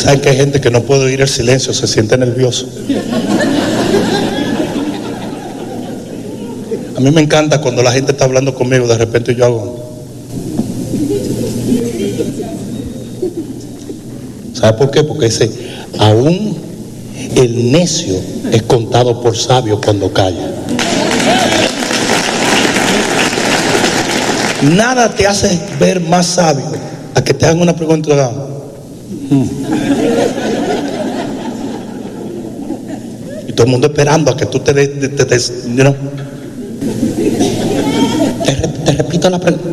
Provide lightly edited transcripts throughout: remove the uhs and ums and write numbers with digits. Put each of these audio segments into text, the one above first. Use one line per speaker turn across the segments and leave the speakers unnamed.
¿Saben que hay gente que no puede oír el silencio? Se siente nervioso. A mí me encanta cuando la gente está hablando conmigo, de repente yo hago. ¿Sabe por qué? Porque dice, aún el necio es contado por sabio cuando calla. Nada te hace ver más sabio a que te hagan una pregunta. Y todo el mundo esperando a que tú te repito la pregunta.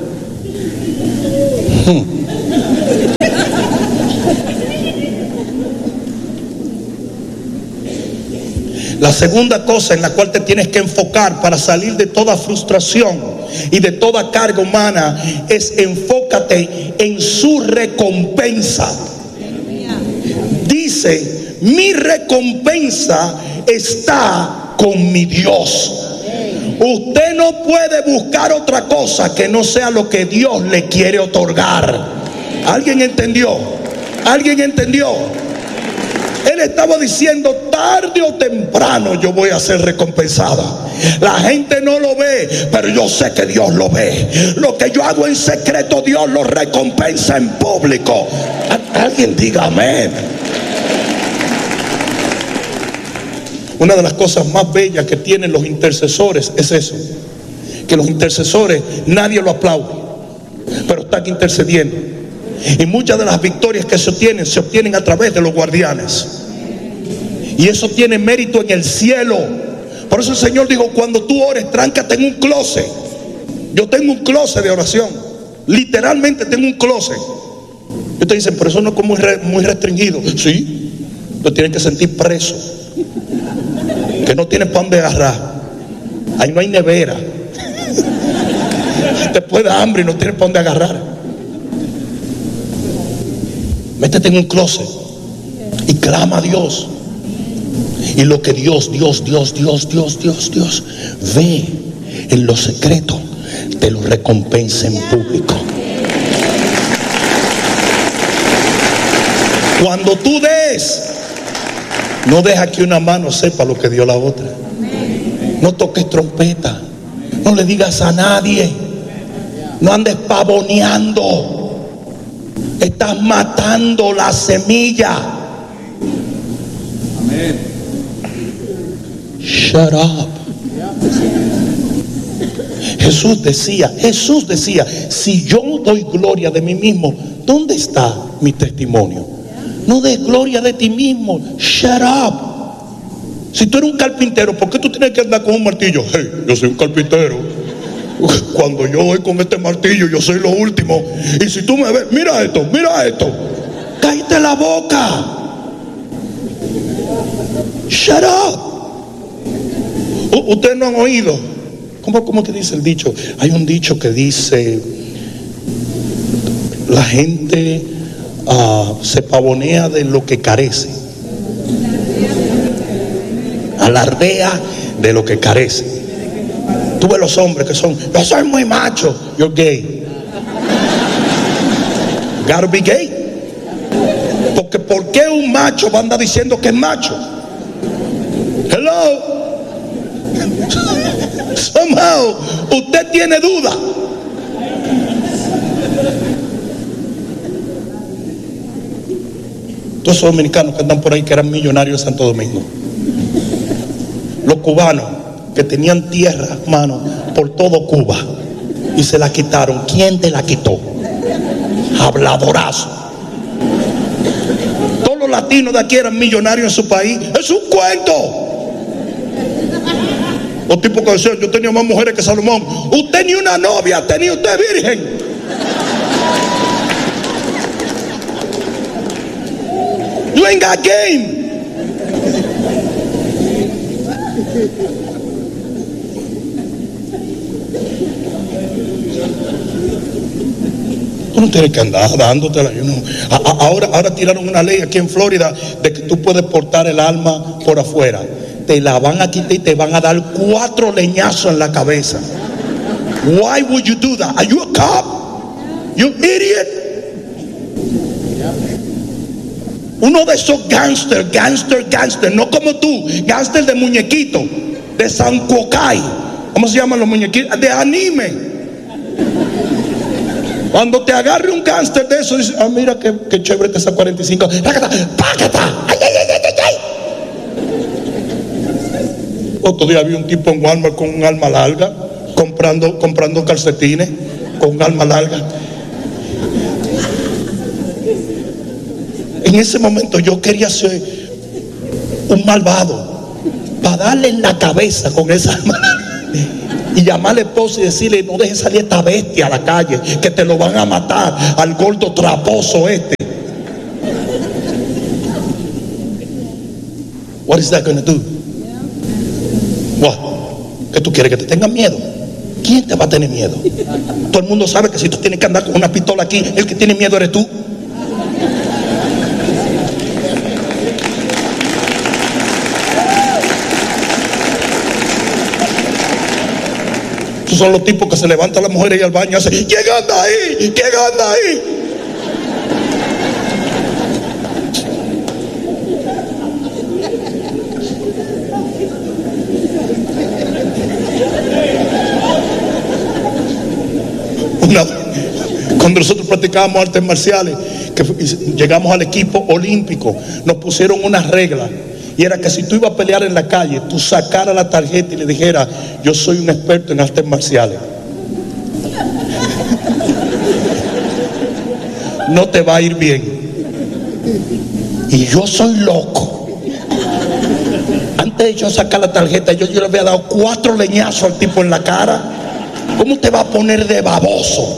La segunda cosa en la cual te tienes que enfocar para salir de toda frustración y de toda carga humana es enfócate en su recompensa. Dice, mi recompensa está con mi Dios. Usted no puede buscar otra cosa que no sea lo que Dios le quiere otorgar. ¿Alguien entendió? ¿Alguien entendió? Él estaba diciendo, tarde o temprano yo voy a ser recompensada. La gente no lo ve, pero yo sé que Dios lo ve. Lo que yo hago en secreto, Dios lo recompensa en público. Alguien diga amén. Una de las cosas más bellas que tienen los intercesores es eso, que los intercesores nadie lo aplaude, pero están intercediendo. Y muchas de las victorias que se obtienen a través de los guardianes. Y eso tiene mérito en el cielo. Por eso el Señor dijo, cuando tú ores, tráncate en un closet. Yo tengo un closet de oración. Literalmente tengo un closet. Y ustedes dicen, pero eso no es como muy restringido. Sí, lo tienes que sentir preso. Que no tienes pan de agarrar. Ahí no hay nevera. Después de hambre y no tienes pan de agarrar. Métete en un closet y clama a Dios. Y lo que Dios ve en lo secreto, te lo recompensa en público. Cuando tú des, no deja que una mano sepa lo que dio la otra. No toques trompeta. No le digas a nadie. No andes pavoneando. Estás matando la semilla. Amén. Shut up. Jesús decía, si yo doy gloria de mí mismo, ¿dónde está mi testimonio? No des gloria de ti mismo. Shut up. Si tú eres un carpintero, ¿por qué tú tienes que andar con un martillo? Hey, yo soy un carpintero. Cuando yo doy con este martillo, yo soy lo último. Y si tú me ves, mira esto. Cállate la boca. Shut up. Ustedes no han oído. ¿Cómo que dice el dicho? Hay un dicho que dice, la gente se pavonea de lo que carece. Alardea de lo que carece. Tú ves los hombres que son, yo soy muy macho, you're gay. Gotta be gay. Porque ¿por qué un macho va a andar diciendo que es macho? Hello. Somehow usted tiene duda. Todos esos dominicanos que andan por ahí que eran millonarios en Santo Domingo. Los cubanos que tenían tierra, hermano, por todo Cuba y se la quitaron. ¿Quién te la quitó? Habladorazo. Todos los latinos de aquí eran millonarios en su país. Es un cuento. Los tipos que decían, yo tenía más mujeres que Salomón. Usted ni una novia tenía, usted virgen. You ain't got game. Tú no tienes que andar dándotela. Ahora tiraron una ley aquí en Florida de que tú puedes portar el alma por afuera. Te la van a quitar y te van a dar 4 leñazos en la cabeza. Why would you do that? Are you a cop? You idiot. Uno de esos gangster, no como tú, gangster de muñequito, de San Cuocay. ¿Cómo se llaman los muñequitos? De anime. Cuando te agarre un gangster de eso, dice, mira qué chévere que esa 45. ¡Págata! ¡Ay! Otro día vi un tipo en Walmart con un arma larga, comprando calcetines con un arma larga. En ese momento yo quería ser un malvado para darle en la cabeza con esa arma y llamar al esposo y decirle, no dejes salir esta bestia a la calle, que te lo van a matar, al gordo traposo este. What is that gonna do? What? ¿Que tú quieres que te tengan miedo? ¿Quién te va a tener miedo? Todo el mundo sabe que si tú tienes que andar con una pistola aquí, el que tiene miedo eres tú. Esos son los tipos que se levantan las mujeres y al baño y hacen, ¿quién anda ahí? ¿Quién anda ahí? Cuando nosotros practicábamos artes marciales, que llegamos al equipo olímpico, nos pusieron una regla, y era que si tú ibas a pelear en la calle, tú sacaras la tarjeta y le dijeras, yo soy un experto en artes marciales. No te va a ir bien. Y yo soy loco. Antes de yo sacar la tarjeta, yo le había dado 4 leñazos al tipo en la cara. ¿Cómo te va a poner de baboso?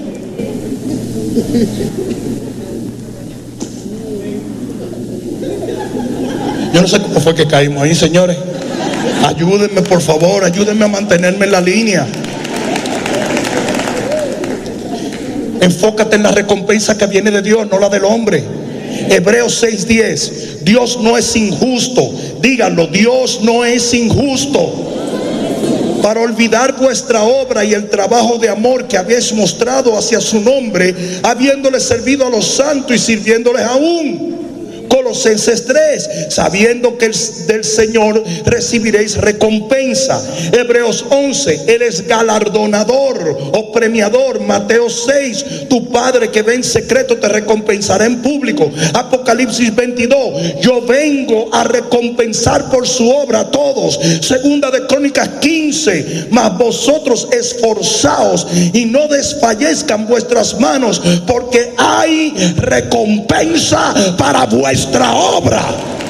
Yo no sé cómo fue que caímos ahí, señores. Ayúdenme, por favor, ayúdenme a mantenerme en la línea. Enfócate en la recompensa que viene de Dios, no la del hombre. Hebreos 6:10. Dios no es injusto. Díganlo, Dios no es injusto para olvidar vuestra obra y el trabajo de amor que habéis mostrado hacia su nombre, habiéndole servido a los santos y sirviéndoles aún. Colosenses 3, sabiendo que del Señor recibiréis recompensa. Hebreos 11, Él es galardonador o premiador. Mateo 6, tu Padre que ve en secreto te recompensará en público. Apocalipsis 22, yo vengo a recompensar por su obra a todos. Segunda de Crónicas 15, mas vosotros esforzaos y no desfallezcan vuestras manos, porque hay recompensa para vuestra obra.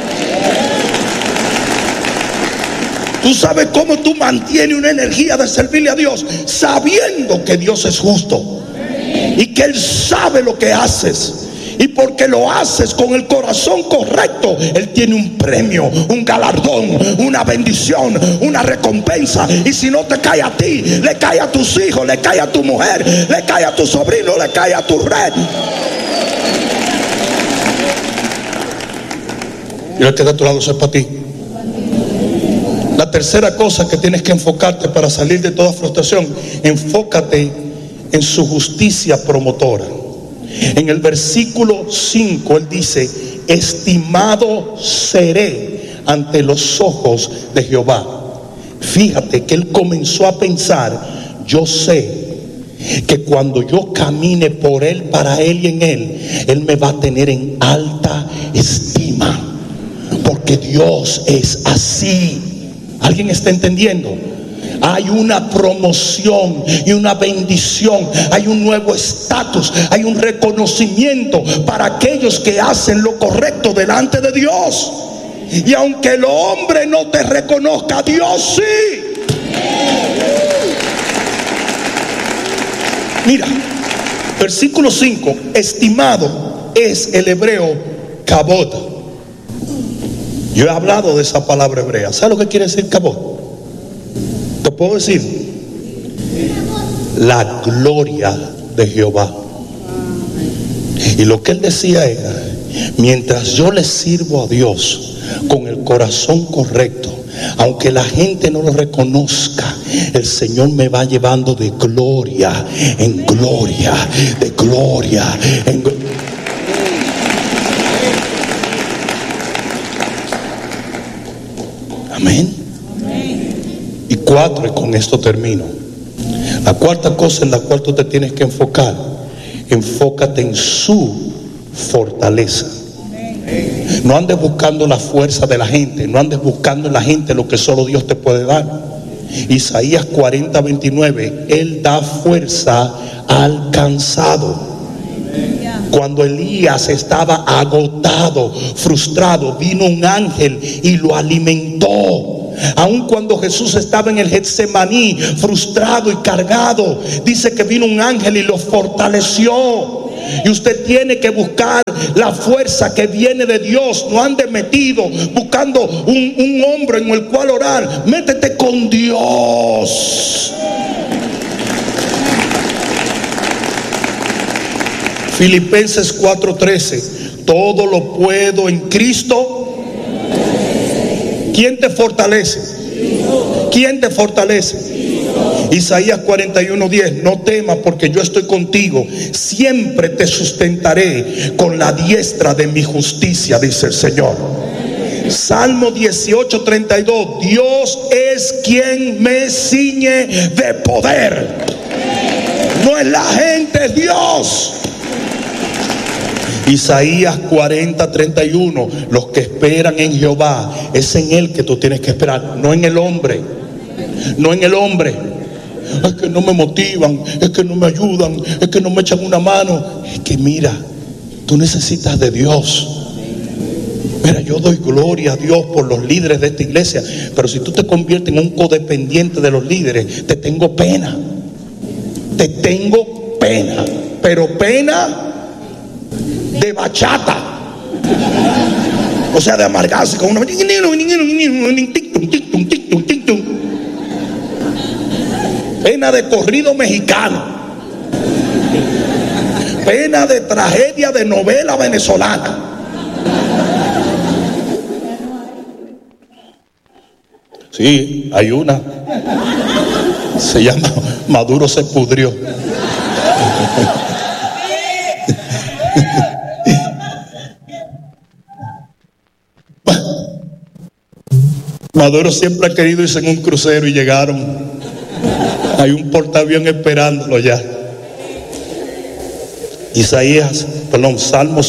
Tú sabes cómo tú mantienes una energía de servirle a Dios, sabiendo que Dios es justo y que Él sabe lo que haces. Y porque lo haces con el corazón correcto, Él tiene un premio, un galardón, una bendición, una recompensa. Y si no te cae a ti, le cae a tus hijos, le cae a tu mujer, le cae a tu sobrino, le cae a tu red. Y el que está a tu lado, eso es para ti. La tercera cosa que tienes que enfocarte para salir de toda frustración, enfócate en su justicia promotora. En el versículo 5 él dice, estimado seré ante los ojos de Jehová. Fíjate que él comenzó a pensar, yo sé que cuando yo camine por él, para él y en él me va a tener en alta estima. Porque Dios es así. ¿Alguien está entendiendo? Hay una promoción y una bendición. Hay un nuevo estatus. Hay un reconocimiento para aquellos que hacen lo correcto delante de Dios. Y aunque el hombre no te reconozca, Dios sí. Mira, versículo 5. Estimado es el hebreo kabod. Yo he hablado de esa palabra hebrea. ¿Sabes lo que quiere decir kabod? Te puedo decir, la gloria de Jehová. Y lo que él decía era, mientras yo le sirvo a Dios con el corazón correcto, aunque la gente no lo reconozca, el Señor me va llevando de gloria en gloria, de gloria en gloria. Amén. Y 4, y con esto termino. La cuarta cosa en la cual tú te tienes que enfocar: enfócate en su fortaleza. No andes buscando la fuerza de la gente, no andes buscando en la gente lo que solo Dios te puede dar. Isaías 40:29, Él da fuerza al cansado. Cuando Elías estaba agotado, frustrado, vino un ángel y lo alimentó. Aun cuando Jesús estaba en el Getsemaní, frustrado y cargado, dice que vino un ángel y lo fortaleció. Y usted tiene que buscar la fuerza que viene de Dios. No ande metido buscando un hombre en el cual orar. Métete con Dios. Filipenses 4:13, todo lo puedo en Cristo. ¿Quién te fortalece? ¿Quién te fortalece? Isaías 41:10, no temas porque yo estoy contigo, siempre te sustentaré con la diestra de mi justicia, dice el Señor. Salmo 18:32, Dios es quien me ciñe de poder. No es la gente, es Dios. Isaías 40:31, los que esperan en Jehová, es en Él que tú tienes que esperar, no en el hombre. No en el hombre. Es que no me motivan, es que no me ayudan, es que no me echan una mano. Es que mira, tú necesitas de Dios. Mira, yo doy gloria a Dios por los líderes de esta iglesia, pero si tú te conviertes en un codependiente de los líderes, te tengo pena. Te tengo pena, pero pena de bachata, o sea, de amargarse con una pena de corrido mexicano, pena de tragedia de novela venezolana. Sí, hay una, se llama Maduro se pudrió. Maduro siempre ha querido irse en un crucero y llegaron. Hay un portaavión esperándolo ya. Salmo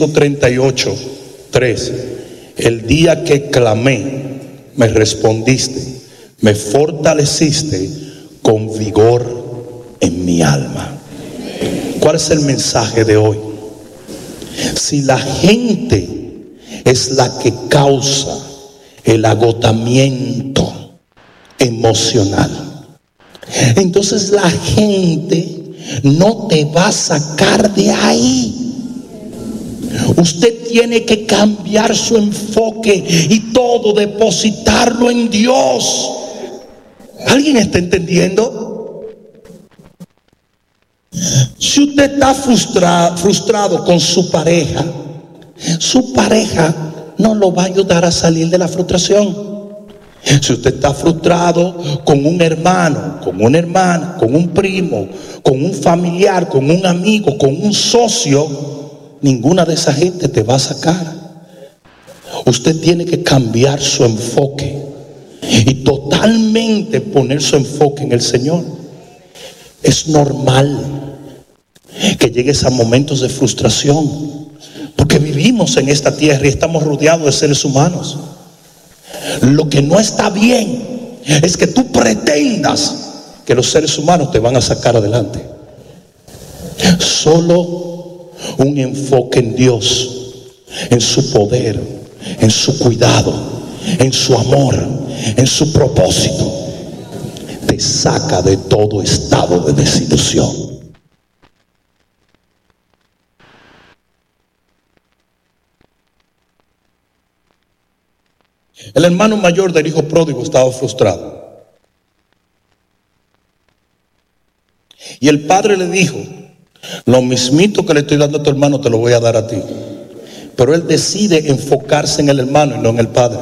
138:3. El día que clamé, me respondiste, me fortaleciste con vigor en mi alma. ¿Cuál es el mensaje de hoy? Si la gente es la que causa el agotamiento emocional, entonces la gente no te va a sacar de ahí. Usted tiene que cambiar su enfoque y todo depositarlo en Dios. ¿Alguien está entendiendo? Si usted está frustrado con su pareja no lo va a ayudar a salir de la frustración. Si usted está frustrado con un hermano, con una hermana, con un primo, con un familiar, con un amigo, con un socio, ninguna de esa gente te va a sacar. Usted tiene que cambiar su enfoque y totalmente poner su enfoque en el Señor. Es normal que llegues a momentos de frustración, porque vivimos en esta tierra y estamos rodeados de seres humanos. Lo que no está bien es que tú pretendas que los seres humanos te van a sacar adelante. Solo un enfoque en Dios, en su poder, en su cuidado, en su amor, en su propósito, te saca de todo estado de desilusión. El hermano mayor del hijo pródigo estaba frustrado. Y el padre le dijo: lo mismito que le estoy dando a tu hermano te lo voy a dar a ti. Pero él decide enfocarse en el hermano y no en el padre.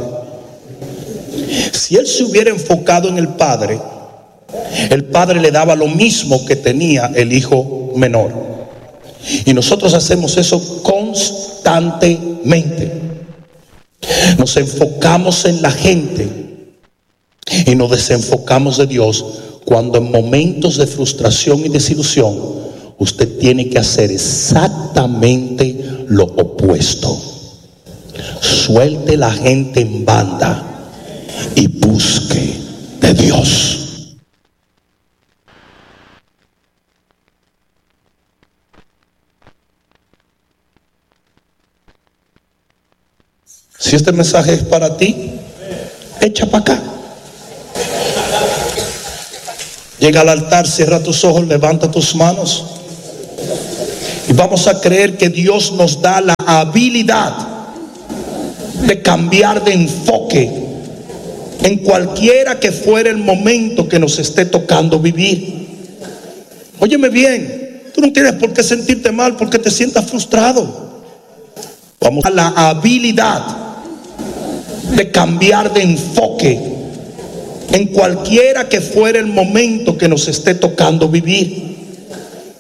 Si él se hubiera enfocado en el padre le daba lo mismo que tenía el hijo menor. Y nosotros hacemos eso constantemente. Nos enfocamos en la gente Y nos desenfocamos de Dios cuando en momentos de frustración y desilusión usted tiene que hacer exactamente lo opuesto. Suelte la gente en banda y busque de Dios. Si este mensaje es para ti, echa para acá. Llega al altar, cierra tus ojos, levanta tus manos. Y vamos a creer que Dios nos da la habilidad de cambiar de enfoque en cualquiera que fuera el momento que nos esté tocando vivir. Óyeme bien, tú no tienes por qué sentirte mal porque te sientas frustrado. Vamos a la habilidad de cambiar de enfoque en cualquiera que fuera el momento que nos esté tocando vivir.